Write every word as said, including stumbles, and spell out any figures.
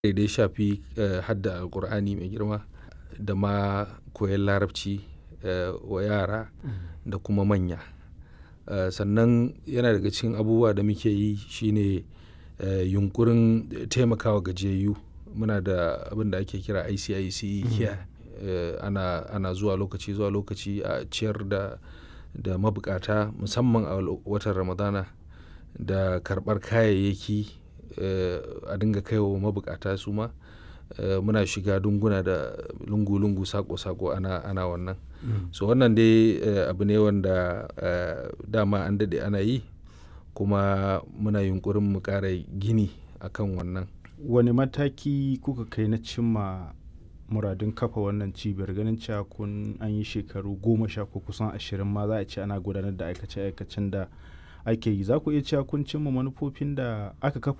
da ya shafi eh, hadda Alkur'ani mai girma da ma koyon Larabci eh, wa yara da kuma manya. Eh, sannan yana daga cikin abubuwa da muke yi shine eh, yunkurin taimakawa gajiyayyu. Muna da abin da ake kira I C I C Care. Eh, ana, ana zuwa lokaci zuwa lokaci a ciyar da, da mabukata musamman a watan Ramadana da karɓar kayayyaki eh, a dinga kaiwa mabukata su ma. Eh, muna shiga lunguna da lungu-lungu sako-sako ana, ana wannan. So wannan dai eh, abu ne wanda eh, dama an daɗe ana yi kuma muna yunkurin mu ƙara gini akan wannan. Wane mataki kuka kai na cimma muradun kafa wannan cibiyar ganin cewa kun an yi shekaru goma sha ko kusan ashirin ma za a ce ana gudanar da aikace-aikacen da ake yi. Za ku iya cewa kun cimma manufofin da aka kafa